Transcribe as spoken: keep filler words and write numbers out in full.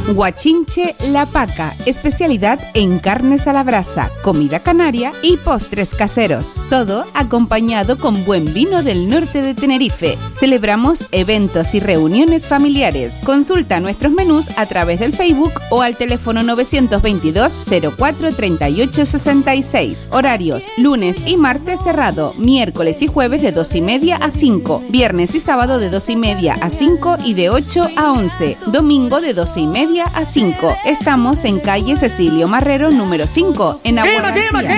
Guachinche La Paca, especialidad en carnes a la brasa, comida canaria y postres caseros. Todo acompañado con buen vino del norte de Tenerife. Celebramos eventos y reuniones familiares. Consulta nuestros menús a través del Facebook o al teléfono novecientos veintidós cero cuatro treinta y ocho sesenta y seis. Horarios: lunes y martes cerrado, miércoles y jueves de dos y media a cinco, viernes y sábado de dos y media a cinco y de ocho a once, domingo de doce y media a cinco. Estamos en calle Cecilio Marrero número cinco, en Agua García.